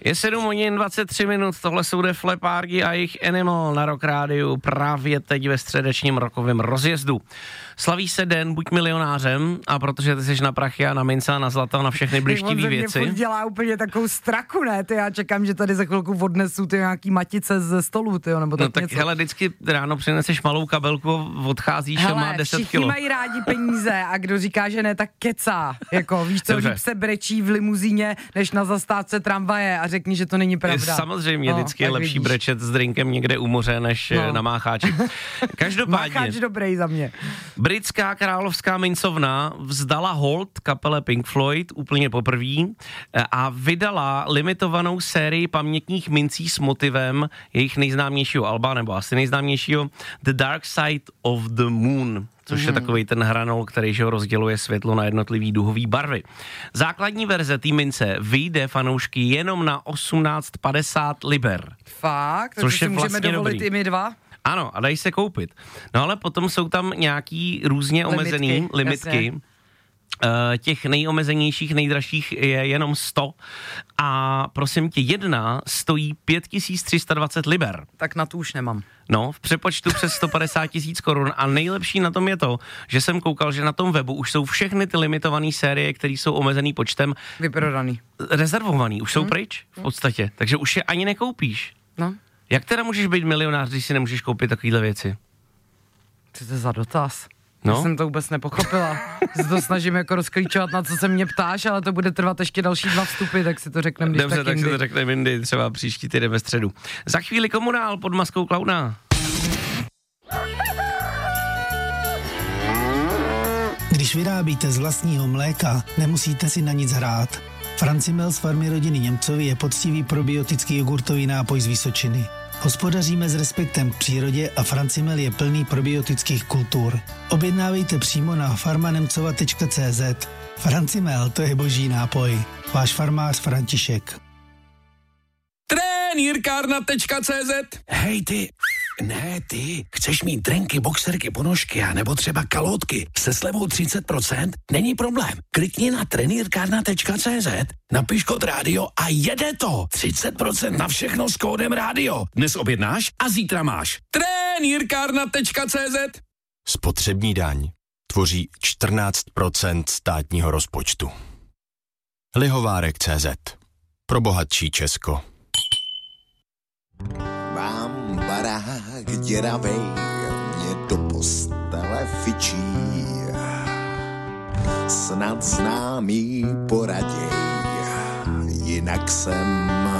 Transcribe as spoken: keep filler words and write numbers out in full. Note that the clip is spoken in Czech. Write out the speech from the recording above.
Je sedm hodin dvacet tři minut, tohle jsou Def Leppard a jejich Animal na Rock Rádiu právě teď ve středečním rokovém rozjezdu. Slaví se den Buď milionářem a protože ty jsi na prachy a na mince a na zlato na všechny blištivý věci. On dělá úplně takovou straku, ne? Ty, já čekám, že tady za chvilku odnesu ty nějaký matice ze stolu, ty, nebo tak No tak něco. hele, vždycky ráno přineseš malou kabelku, odcházíš hele, a má deset kilo. Hele, mají rádi peníze a kdo říká, že ne, tak kecá. Jako, víš co, Dobře. líp se brečí v limuzíně, než na zastávce tramvaje a řekni, že to není pravda. Samozřejmě, no, vždycky je lepší vidíš. brečet s drinkem někde u moře, než No. na mácháči. Každopádně. Mácháč dobrý za mě. Britská královská mincovna vzdala hold kapele Pink Floyd úplně poprvé a vydala limitovanou sérii pamětních mincí s motivem jejich nejznámějšího alba, nebo asi nejznámějšího, The Dark Side of the Moon, což mm. je takový ten hranol, který že rozděluje světlo na jednotlivý duhový barvy. Základní verze té mince vyjde fanoušky jenom na osmnáct padesát liber. Fakt? Což Takže je si můžeme vlastně dovolit dobrý. i my dva? Ano, a dají se koupit. No ale potom jsou tam nějaký různě Limitky, omezený limitky. Uh, těch nejomezenějších, nejdražších je jenom sto a prosím tě, jedna stojí pět tisíc tři sta dvacet liber. Tak na tu už nemám. No, v přepočtu přes sto padesát tisíc korun a nejlepší na tom je to, že jsem koukal, že na tom webu už jsou všechny ty limitované série, které jsou omezený počtem, Vyprodaný. rezervovaný, už jsou Hmm. pryč v podstatě, takže už je ani nekoupíš. No. Jak teda můžeš být milionář, když si nemůžeš koupit takovýhle věci? Co to je za dotaz? No? Já jsem to vůbec nepochopila. Se to snažím jako rozklíčovat, na co se mě ptáš, ale to bude trvat ještě další dva vstupy, tak si to řekneme, když Dobře, tak tak si jindy. to řekneme jindy, třeba příští týden ve středu. Za chvíli Komunál pod maskou klauna. Když vyrábíte z vlastního mléka, nemusíte si na nic hrát. Francimel z farmy rodiny Němcovi je poctivý probiotický jogurtový nápoj z Vysočiny. Hospodaříme s respektem k přírodě a Francimel je plný probiotických kultur. Objednávejte přímo na farmanemcova tečka cé zet. Francimel, to je boží nápoj. Váš farmář František. Trenýrkárna tečka cé zet. Hej ty, ne ty, chceš mít drenky, boxerky, ponožky a nebo třeba kalhotky se slevou třicet procent? Není problém. Klikni na trenýrkárna tečka cé zet, napiš kód rádio a jede to. třicet procent na všechno s kódem rádio. Dnes objednáš a zítra máš. Trenýrkárna tečka cé zet. Spotřební daň tvoří čtrnáct procent státního rozpočtu. Lihovárek tečka cé zet. Pro bohatší Česko. Mám barák děravej, mě do postele fičí. Snad známý poraděj, jinak jsem